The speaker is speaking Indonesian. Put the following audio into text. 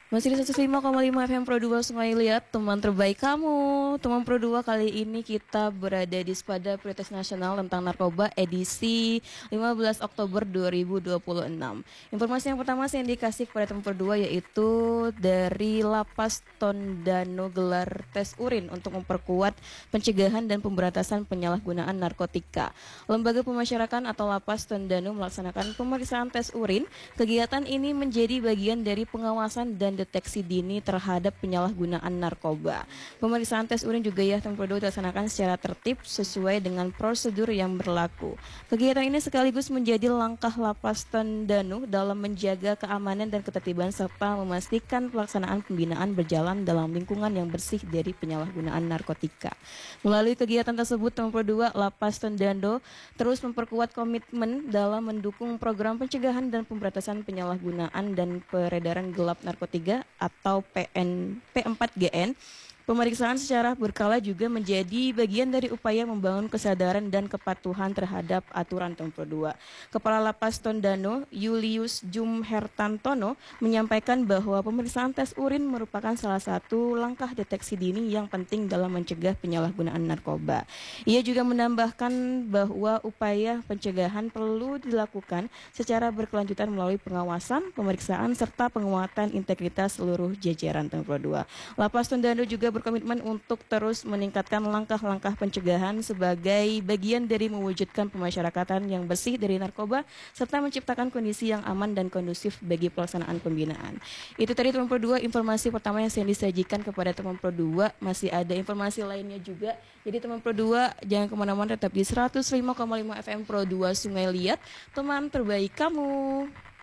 Masih di 105,5 FM Pro 2 Sungai Liat, teman terbaik kamu. Teman Pro 2 kali ini kita berada di Spada Prioritas Nasional tentang Narkoba edisi 15 Oktober 2026. Informasi yang pertama saya dikasih kepada teman Pro 2 yaitu dari Lapas Tondano gelar tes urin untuk memperkuat pencegahan dan pemberantasan penyalahgunaan narkotika. Lembaga Pemasyarakatan atau Lapas Tondano melaksanakan pemeriksaan tes urin. Kegiatan ini menjadi bagian dari pengawasan dan deteksi dini terhadap penyalahgunaan narkoba. Pemeriksaan tes urin juga ya teman-teman dilaksanakan secara tertib sesuai dengan prosedur yang berlaku. Kegiatan ini sekaligus menjadi langkah Lapas Tondano dalam menjaga keamanan dan ketertiban serta memastikan pelaksanaan pembinaan berjalan dalam lingkungan yang bersih dari penyalahgunaan narkotika. Melalui kegiatan tersebut teman-teman Lapas Tondano terus memperkuat komitmen dalam mendukung program pencegahan dan pemberantasan penyalahgunaan dan peredaran gelap narkotika atau P4GN. Pemeriksaan secara berkala juga menjadi bagian dari upaya membangun kesadaran dan kepatuhan terhadap aturan Tempro 2. Kepala Lapas Tondano, Julius Jumhertantono, menyampaikan bahwa pemeriksaan tes urin merupakan salah satu langkah deteksi dini yang penting dalam mencegah penyalahgunaan narkoba. Ia juga menambahkan bahwa upaya pencegahan perlu dilakukan secara berkelanjutan melalui pengawasan, pemeriksaan, serta penguatan integritas seluruh jajaran Tempro 2. Lapas Tondano juga berkomitmen untuk terus meningkatkan langkah-langkah pencegahan sebagai bagian dari mewujudkan pemasyarakatan yang bersih dari narkoba serta menciptakan kondisi yang aman dan kondusif bagi pelaksanaan pembinaan. Itu tadi teman Pro 2 informasi pertama yang saya disajikan kepada teman Pro 2. Masih ada informasi lainnya juga. Jadi teman Pro 2 jangan kemana-mana, tetap di 105,5 FM Pro 2 Sungai Liat, teman terbaik kamu.